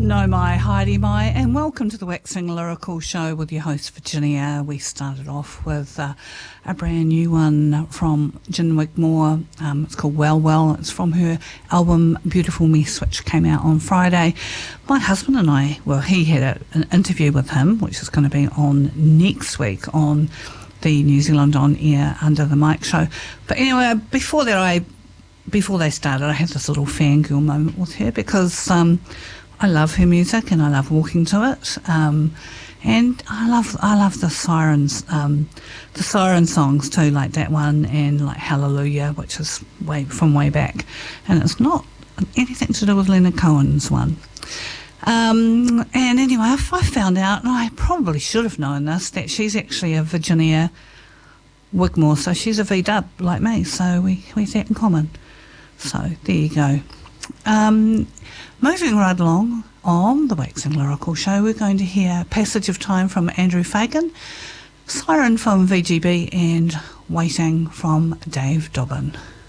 No mai, Heidi mai, and welcome to the Waxing Lyrical Show with your host Virginia. We started off with a brand new one from Gin Wigmore. It's called Well Well. It's from her album Beautiful Mess, which came out on Friday. My husband and I, well, he had an interview with him, which is going to be on next week on the New Zealand On Air Under the Mic show. But anyway, before they started, I had this little fangirl moment with her because I love her music and I love walking to it, and I love the sirens, the siren songs too, like that one and like Hallelujah, which is way back, and it's not anything to do with Leonard Cohen's one. And anyway, I found out, and I probably should have known this, that she's actually a Virginia Wigmore, so she's a V-dub like me, so we have that in common. So there you go. Moving right along on the Waxing Lyrical Show, we're going to hear Passage of Time from Andrew Fagan, Siren from VGB, and Waiting from Dave Dobbin.